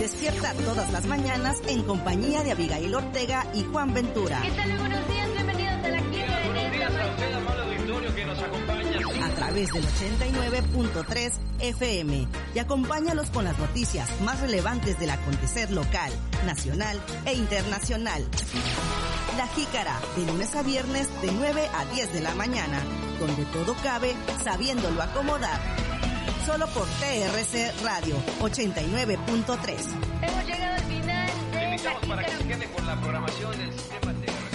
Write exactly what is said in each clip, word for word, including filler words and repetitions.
Despierta todas las mañanas en compañía de Abigail Ortega y Juan Ventura. ¿Qué tal? Muy buenos días, bienvenidos a la Clínica de Buenos días a usted, amable auditorio que nos acompaña. A través del ochenta y nueve punto tres F M. Y acompáñalos con las noticias más relevantes del acontecer local, nacional e internacional. La Jícara, de lunes a viernes de nueve a diez de la mañana, donde todo cabe sabiéndolo acomodar. Solo por T R C Radio ochenta y nueve punto tres. Hemos llegado al final de Le invitamos La para que se Jícara. quede con la programación del sistema T R C.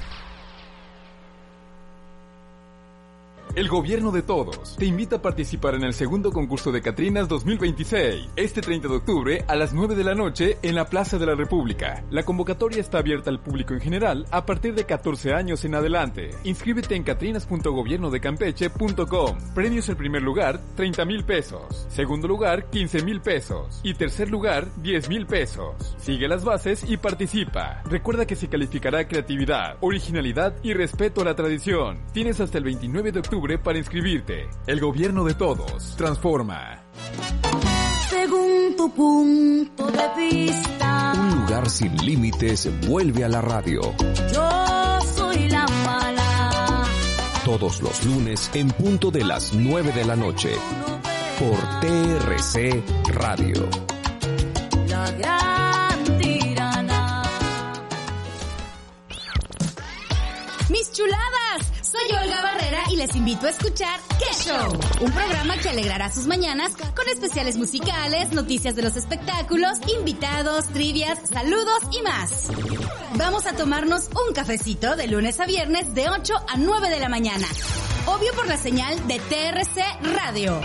El gobierno de todos te invita a participar en el segundo concurso de Catrinas dos mil veintiséis, este treinta de octubre a las nueve de la noche en la Plaza de la República. La convocatoria está abierta al público en general a partir de catorce años en adelante. Inscríbete en catrinas punto gobierno de campeche punto com. Premios: el primer lugar, treinta mil pesos. Segundo lugar, quince mil pesos. Y tercer lugar, diez mil pesos. Sigue las bases y participa. Recuerda que se calificará creatividad, originalidad y respeto a la tradición. Tienes hasta el veintinueve de octubre para inscribirte. El gobierno de todos transforma. Según tu punto de vista, Un lugar sin límites vuelve a la radio. yo soy la mala. Todos los lunes en punto de las nueve de la noche. Por T R C Radio. La gran tirana. ¡Mis chuladas! Soy Olga Barrera y les invito a escuchar ¡Qué Show! Un programa que alegrará sus mañanas con especiales musicales, noticias de los espectáculos, invitados, trivias, saludos y más. Vamos a tomarnos un cafecito de lunes a viernes de ocho a nueve de la mañana. Obvio por la señal de T R C Radio.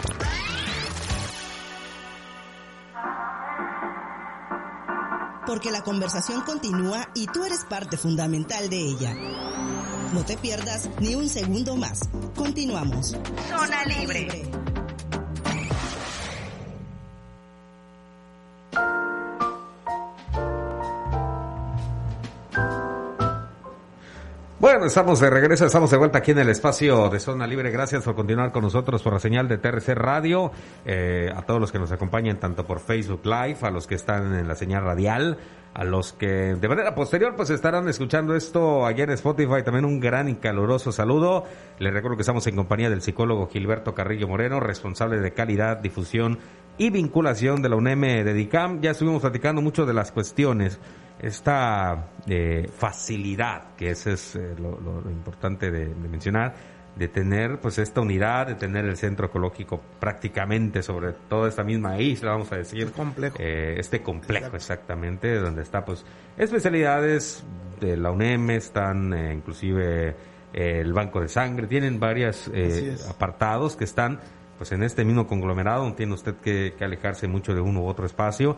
Porque la conversación continúa y tú eres parte fundamental de ella. No te pierdas ni un segundo más. Continuamos. Zona Libre. Bueno, estamos de regreso, estamos de vuelta aquí en el espacio de Zona Libre. Gracias por continuar con nosotros por la señal de T R C Radio. Eh, a todos los que nos acompañan tanto por Facebook Live, a los que están en la señal radial, a los que de manera posterior pues estarán escuchando esto allá en Spotify. También un gran y caluroso saludo. Les recuerdo que estamos en compañía del psicólogo Gilberto Carrillo Moreno, responsable de calidad, difusión y vinculación de la UNEM de DICAM. Ya estuvimos platicando mucho de las cuestiones, esta eh, facilidad, que eso es eh, lo, lo, lo importante de, de mencionar, de tener pues esta unidad, de tener el centro ecológico prácticamente sobre toda esta misma isla, vamos a decir. Este complejo. Eh, este complejo, exactamente, donde está pues especialidades de la UNEM, están eh, inclusive eh, el banco de sangre, tienen varios eh, apartados que están pues en este mismo conglomerado, no tiene usted que, que alejarse mucho de uno u otro espacio,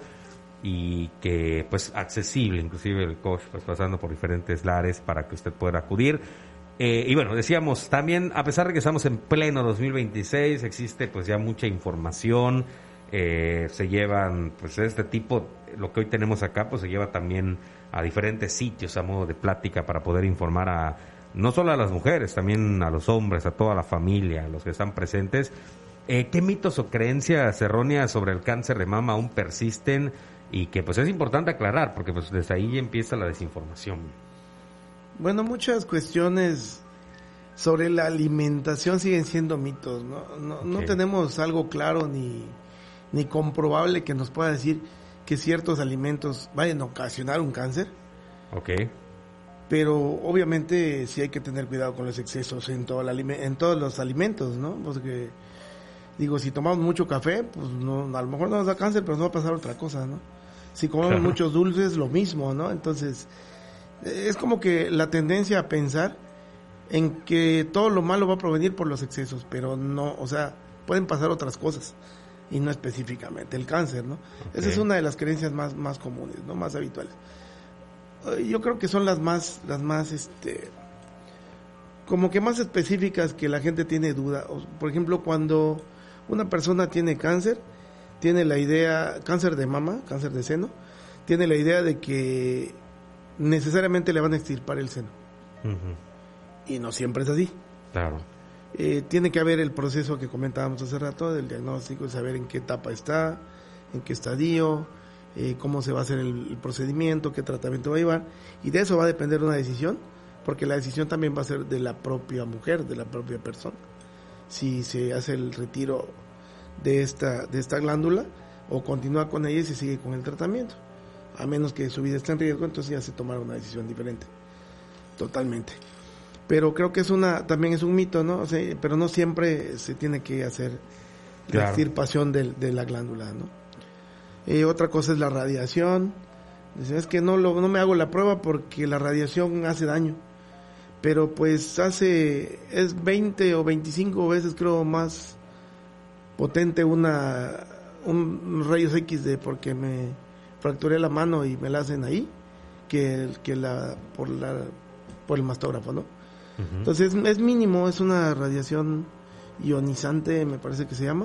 y que pues accesible, inclusive el coach pues pasando por diferentes lares para que usted pueda acudir. Eh, y bueno, decíamos también, a pesar de que estamos en pleno dos mil veintiséis, existe pues ya mucha información, eh, se llevan pues este tipo, lo que hoy tenemos acá pues se lleva también a diferentes sitios a modo de plática para poder informar a no solo a las mujeres, también a los hombres, a toda la familia, a los que están presentes. Eh, ¿Qué mitos o creencias erróneas sobre el cáncer de mama aún persisten? Y que pues es importante aclarar, porque pues desde ahí ya empieza la desinformación. Bueno, muchas cuestiones sobre la alimentación siguen siendo mitos, ¿no? No, okay. no tenemos algo claro ni, ni comprobable que nos pueda decir que ciertos alimentos vayan a ocasionar un cáncer. Ok. Pero obviamente sí hay que tener cuidado con los excesos en, todo el, en todos los alimentos, ¿no? Porque, digo, si tomamos mucho café, pues no, a lo mejor no nos da cáncer, pero nos va a pasar otra cosa, ¿no? Si comemos claro. muchos dulces, lo mismo, ¿no? Entonces, es como que la tendencia a pensar en que todo lo malo va a provenir por los excesos, pero no, o sea, pueden pasar otras cosas, y no específicamente el cáncer, ¿no? Okay. Esa es una de las creencias más, más comunes, ¿no? Más habituales. Yo creo que son las más, las más, este, como que más específicas que la gente tiene duda. Por ejemplo, cuando una persona tiene cáncer, tiene la idea, cáncer de mama, cáncer de seno, tiene la idea de que necesariamente le van a extirpar el seno. Uh-huh. Y no siempre es así. Claro. Eh, tiene que haber el proceso que comentábamos hace rato, del diagnóstico, de saber en qué etapa está, en qué estadio, eh, cómo se va a hacer el, el procedimiento, qué tratamiento va a llevar, y de eso va a depender una decisión, porque la decisión también va a ser de la propia mujer, de la propia persona, si se hace el retiro de esta, de esta glándula o continúa con ella y se sigue con el tratamiento, a menos que su vida esté en riesgo, entonces ya se tomará una decisión diferente, totalmente. Pero creo que es una, también es un mito, ¿no? O sea, pero no siempre se tiene que hacer la Claro. extirpación de, de la glándula, ¿no? Eh, otra cosa es la radiación. Dicen, es que no lo, no me hago la prueba porque la radiación hace daño. Pero pues hace, es veinte o veinticinco veces creo más potente una, un rayos X de porque me fracturé la mano y me la hacen ahí, que, que la, por la, por el mastógrafo, ¿no? Uh-huh. Entonces es mínimo, es una radiación ionizante, me parece que se llama,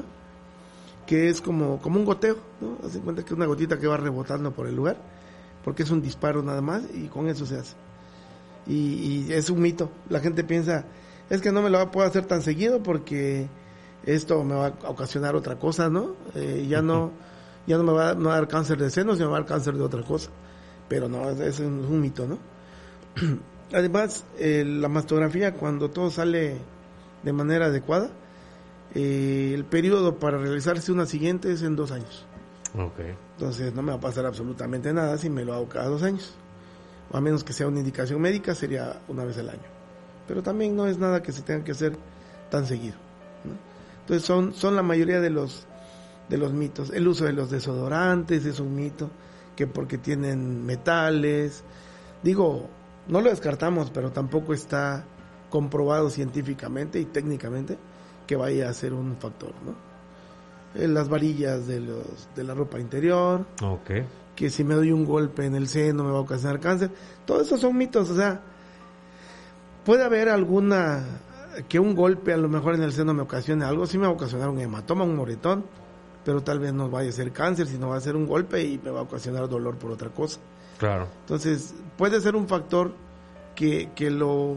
que es como, como un goteo, ¿no? Haz en cuenta que es una gotita que va rebotando por el lugar, porque es un disparo nada más y con eso se hace. Y, y es un mito. La gente piensa, es que no me lo puedo hacer tan seguido porque esto me va a ocasionar otra cosa, ¿no? Eh, ya no ya no me va, a, no va a dar cáncer de seno, sino me va a dar cáncer de otra cosa. Pero no, es, es un, un mito, ¿no? Además, eh, la mastografía, cuando todo sale de manera adecuada, eh, el periodo para realizarse una siguiente es en dos años. Okay. Entonces no me va a pasar absolutamente nada si me lo hago cada dos años. O a menos que sea una indicación médica, sería una vez al año. Pero también no es nada que se tenga que hacer tan seguido, ¿no? Entonces son, son la mayoría de los, de los mitos. El uso de los desodorantes es un mito, que porque tienen metales. Digo, no lo descartamos, pero tampoco está comprobado científicamente y técnicamente que vaya a ser un factor, ¿no? Eh, las varillas de los de la ropa interior, okay. que si me doy un golpe en el seno me va a ocasionar cáncer. Todos esos son mitos, o sea, puede haber alguna, que un golpe a lo mejor en el seno me ocasione algo, sí me va a ocasionar un hematoma, un moretón, pero tal vez no vaya a ser cáncer, sino va a ser un golpe y me va a ocasionar dolor por otra cosa. Claro. Entonces, puede ser un factor que, que lo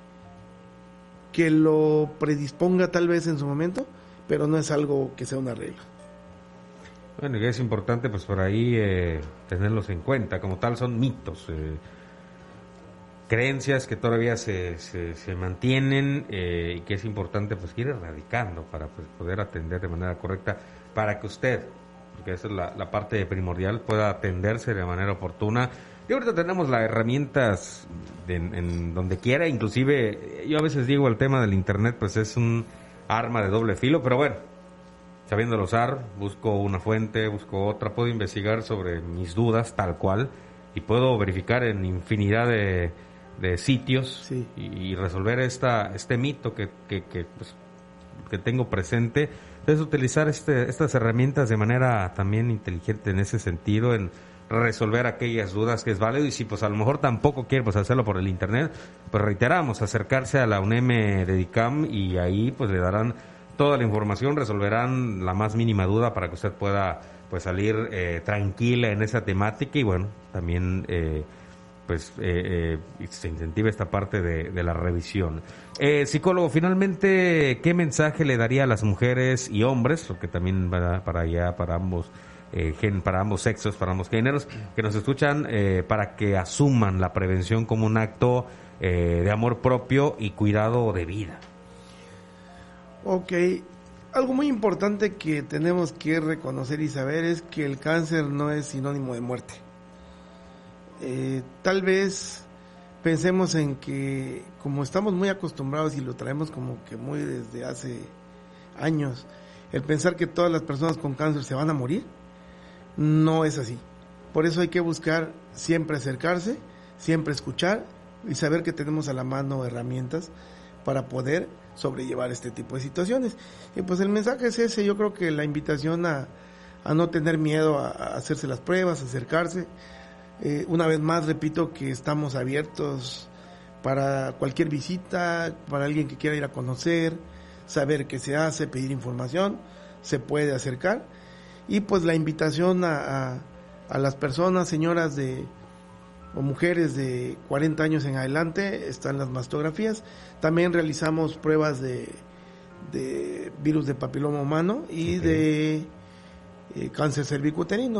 que lo predisponga tal vez en su momento, pero no es algo que sea una regla. Bueno, y es importante pues por ahí eh, tenerlos en cuenta, como tal son mitos, eh, creencias que todavía se, se, se mantienen eh, y que es importante pues ir erradicando para pues, poder atender de manera correcta, para que usted, porque esa es la, la parte primordial, pueda atenderse de manera oportuna. Y ahorita tenemos las herramientas de, en, en donde quiera, inclusive yo a veces digo el tema del internet pues es un arma de doble filo, pero bueno, sabiéndolo usar, busco una fuente, busco otra, puedo investigar sobre mis dudas tal cual y puedo verificar en infinidad de, de sitios sí. y, y resolver esta este mito que que, que, pues, que tengo presente. Es utilizar este, estas herramientas de manera también inteligente en ese sentido, en resolver aquellas dudas que es válido, y si pues a lo mejor tampoco quiere pues hacerlo por el internet, pues reiteramos, acercarse a la U N E M de DICAM y ahí pues le darán toda la información, resolverán la más mínima duda para que usted pueda pues salir eh, tranquila en esa temática y bueno, también eh, pues eh, eh, se incentiva esta parte de, de la revisión. Eh, psicólogo, finalmente, ¿qué mensaje le daría a las mujeres y hombres, porque también va para allá, para ambos eh, gen, para ambos sexos, para ambos géneros, que nos escuchan, eh, para que asuman la prevención como un acto eh, de amor propio y cuidado de vida? Ok, algo muy importante que tenemos que reconocer y saber es que el cáncer no es sinónimo de muerte. Eh, tal vez pensemos en que como estamos muy acostumbrados y lo traemos como que muy desde hace años, el pensar que todas las personas con cáncer se van a morir, no es así. Por eso hay que buscar siempre acercarse, siempre escuchar y saber que tenemos a la mano herramientas para poder sobrellevar este tipo de situaciones. Y pues el mensaje es ese, yo creo que la invitación a, a no tener miedo a, a hacerse las pruebas, a acercarse. Eh, una vez más repito que estamos abiertos para cualquier visita, para alguien que quiera ir a conocer, saber qué se hace, pedir información, se puede acercar. Y pues la invitación a, a, a las personas, señoras de o mujeres de cuarenta años en adelante, están las mastografías. También realizamos pruebas de, de virus de papiloma humano y okay. de eh, cáncer cervicuterino.